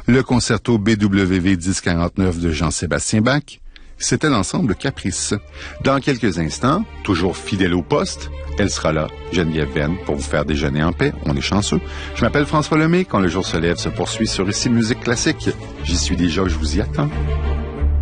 le concerto BWV 1049 de Jean-Sébastien Bach. C'était l'ensemble Caprice. Dans quelques instants, toujours fidèle au poste, elle sera là, Geneviève Venn, pour vous faire déjeuner en paix. On est chanceux. Je m'appelle François Lemay. Quand le jour se lève se poursuit sur Ici Musique Classique. J'y suis déjà, je vous y attends.